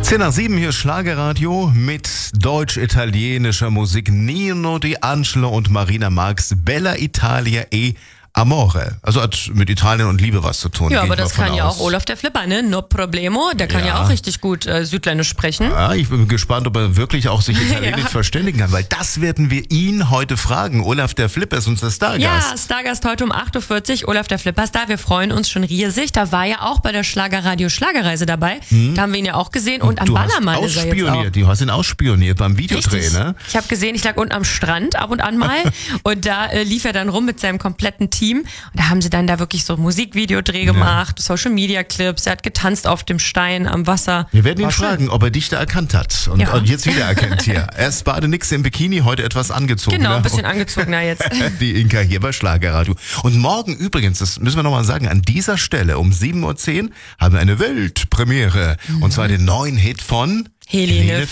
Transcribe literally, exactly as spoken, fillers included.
zehn nach sieben, hier ist Schlagerradio mit deutsch-italienischer Musik. Nino D'Angelo und Marina Marx, Bella Italia e Amore. Also hat mit Italien und Liebe was zu tun. Ja, aber das kann ja auch Olaf der Flipper, ne? No problemo. Der kann ja, ja auch richtig gut äh, Südländisch sprechen. Ja, ich bin gespannt, ob er wirklich auch sich Italienisch ja. verständigen kann, weil das werden wir ihn heute fragen. Olaf der Flipper ist unser Stargast. Ja, Stargast heute um acht Uhr vierzig. Olaf der Flipper ist da. Wir freuen uns schon riesig. Da war ja auch bei der Schlagerradio Schlagerreise dabei. Hm. Da haben wir ihn ja auch gesehen. Und, und am Ballermann ist er jetzt auch. Du hast ihn ausspioniert beim Videodreh, richtig. Ne? Ich habe gesehen, ich lag unten am Strand ab und an mal. Und da äh, lief er dann rum mit seinem kompletten Team. Und da haben sie dann da wirklich so Musikvideodreh gemacht, ja. Social Media Clips, er hat getanzt auf dem Stein am Wasser. Wir werden ihn War fragen, schön. ob er dich da erkannt hat und, ja. und jetzt wieder erkennt hier. Erst Badenix im Bikini, heute etwas angezogen. Genau, ein bisschen angezogener jetzt. Die Inka hier bei Schlagerradio. Und morgen übrigens, das müssen wir nochmal sagen, an dieser Stelle um sieben Uhr zehn haben wir eine Weltpremiere. Mhm. Und zwar den neuen Hit von Helene, Helene